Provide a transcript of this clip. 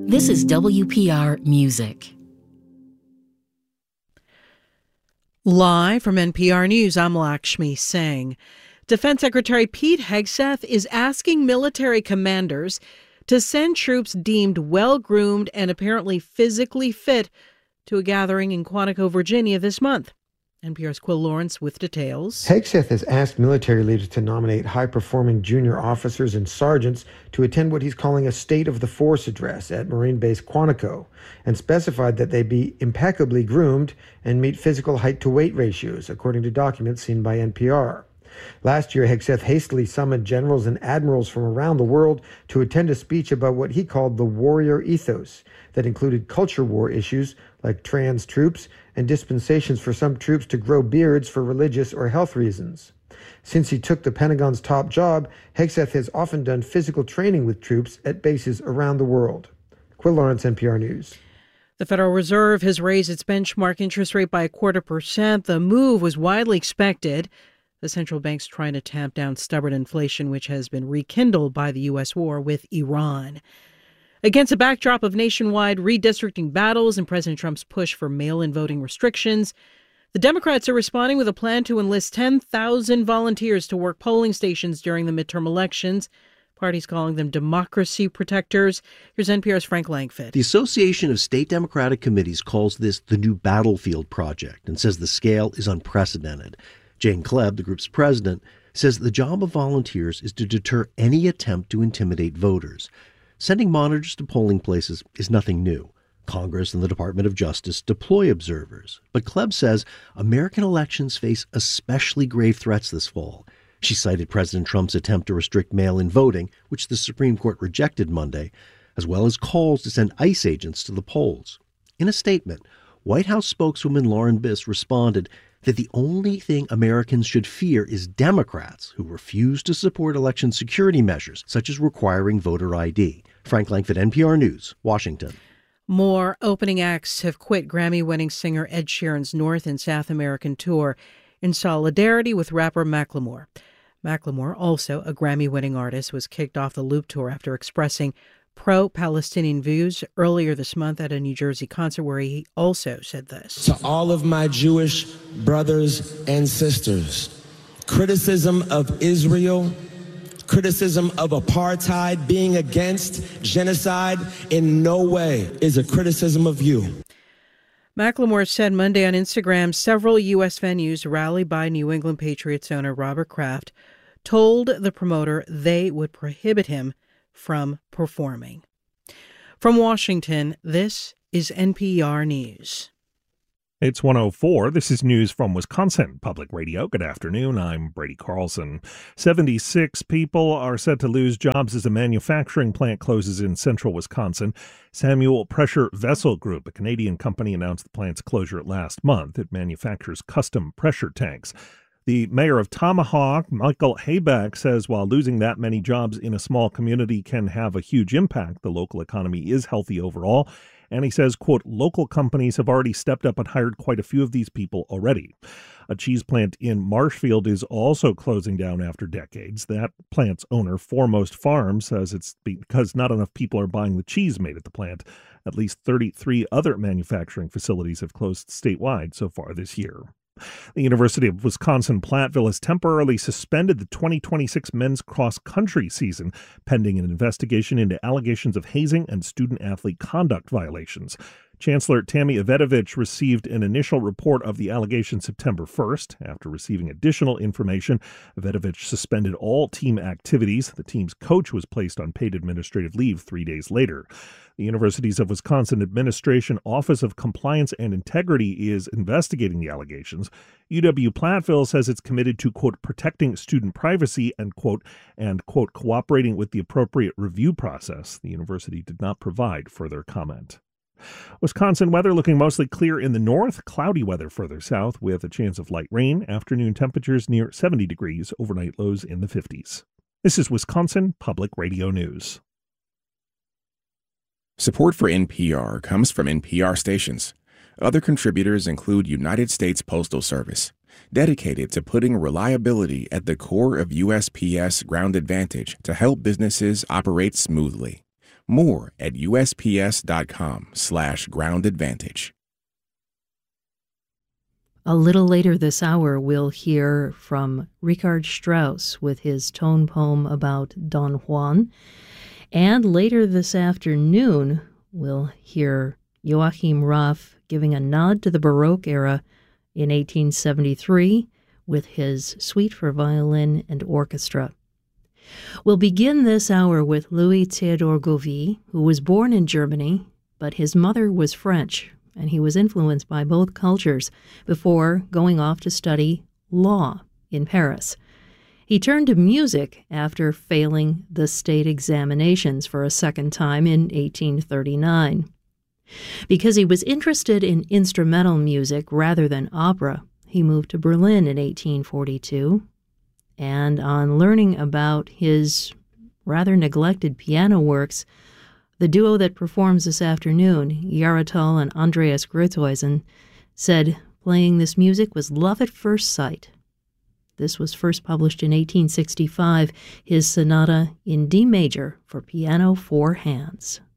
This is WPR Music. Live from NPR News, I'm Lakshmi Singh. Defense Secretary Pete Hegseth is asking military commanders to send troops deemed well-groomed and apparently physically fit to a gathering in Quantico, Virginia this month. NPR's Quill Lawrence with details. Hegseth has asked military leaders to nominate high-performing junior officers and sergeants to attend what he's calling a State of the Force address at Marine Base Quantico, and specified that they be impeccably groomed and meet physical height-to-weight ratios, according to documents seen by NPR. Last year, Hegseth hastily summoned generals and admirals from around the world to attend a speech about what he called the warrior ethos that included culture war issues like trans troops and dispensations for some troops to grow beards for religious or health reasons. Since he took the Pentagon's top job, Hegseth has often done physical training with troops at bases around the world. Quill Lawrence, NPR News. The Federal Reserve has raised its benchmark interest rate by 0.25%. The move was widely expected. The central bank's trying to tamp down stubborn inflation, which has been rekindled by the U.S. war with Iran. Against a backdrop of nationwide redistricting battles and President Trump's push for mail-in voting restrictions, the Democrats are responding with a plan to enlist 10,000 volunteers to work polling stations during the midterm elections. Parties calling them democracy protectors. Here's NPR's Frank Langfitt. The Association of State Democratic Committees calls this the new battlefield project and says the scale is unprecedented. Jane Klebb, the group's president, says the job of volunteers is to deter any attempt to intimidate voters. Sending monitors to polling places is nothing new. Congress and the Department of Justice deploy observers. But Klebb says American elections face especially grave threats this fall. She cited President Trump's attempt to restrict mail-in voting, which the Supreme Court rejected Monday, as well as calls to send ICE agents to the polls. In a statement, White House spokeswoman Lauren Biss responded that the only thing Americans should fear is Democrats who refuse to support election security measures, such as requiring voter ID. Frank Langfitt, NPR News, Washington. More opening acts have quit Grammy-winning singer Ed Sheeran's North and South American tour in solidarity with rapper Macklemore. Macklemore, also a Grammy-winning artist, was kicked off the Loop tour after expressing pro-Palestinian views earlier this month at a New Jersey concert where he also said this. To all of my Jewish brothers and sisters, criticism of Israel, criticism of apartheid, being against genocide in no way is a criticism of you. Macklemore said Monday on Instagram several U.S. venues rallied by New England Patriots owner Robert Kraft told the promoter they would prohibit him from performing. From Washington, this is NPR News. It's 1:04. This is news from Wisconsin Public Radio. Good afternoon. I'm Brady Carlson. 76 people are set to lose jobs as a manufacturing plant closes in central Wisconsin. Samuel Pressure Vessel Group, a Canadian company, announced the plant's closure last month. It manufactures custom pressure tanks. The mayor of Tomahawk, Michael Hayback, says while losing that many jobs in a small community can have a huge impact, the local economy is healthy overall. And he says, quote, local companies have already stepped up and hired quite a few of these people already. A cheese plant in Marshfield is also closing down after decades. That plant's owner, Foremost Farms, says it's because not enough people are buying the cheese made at the plant. At least 33 other manufacturing facilities have closed statewide so far this year. The University of Wisconsin-Platteville has temporarily suspended the 2026 men's cross-country season, pending an investigation into allegations of hazing and student-athlete conduct violations. Chancellor Tammy Ivedovich received an initial report of the allegation September 1st. After receiving additional information, Ivedovich suspended all team activities. The team's coach was placed on paid administrative leave 3 days later. The Universities of Wisconsin Administration Office of Compliance and Integrity is investigating the allegations. UW-Platteville says it's committed to, quote, protecting student privacy and, quote, cooperating with the appropriate review process. The university did not provide further comment. Wisconsin weather looking mostly clear in the north, cloudy weather further south with a chance of light rain, afternoon temperatures near 70 degrees, overnight lows in the 50s. This is Wisconsin Public Radio News. Support for NPR comes from NPR stations. Other contributors include United States Postal Service, dedicated to putting reliability at the core of USPS Ground Advantage to help businesses operate smoothly. More at USPS.com/groundadvantage. A little later this hour, we'll hear from Richard Strauss with his tone poem about Don Juan. And later this afternoon, we'll hear Joachim Raff giving a nod to the Baroque era in 1873 with his Suite for Violin and Orchestra. We'll begin this hour with Louis Théodore Gauvie, who was born in Germany, but his mother was French, and he was influenced by both cultures before going off to study law in Paris. He turned to music after failing the state examinations for a second time in 1839. Because he was interested in instrumental music rather than opera, he moved to Berlin in 1842. And on learning about his rather neglected piano works, the duo that performs this afternoon, Yaratal and Andreas Grüthuisen, said playing this music was love at first sight. This was first published in 1865, his sonata in D major for piano 4 hands.